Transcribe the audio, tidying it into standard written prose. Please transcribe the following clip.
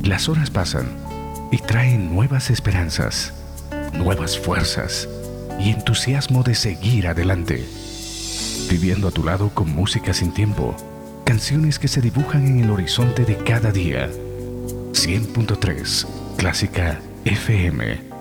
Las horas pasan y traen nuevas esperanzas, nuevas fuerzas y entusiasmo de seguir adelante. Viviendo a tu lado con música sin tiempo, canciones que se dibujan en el horizonte de cada día. 100.3 Clásica FM.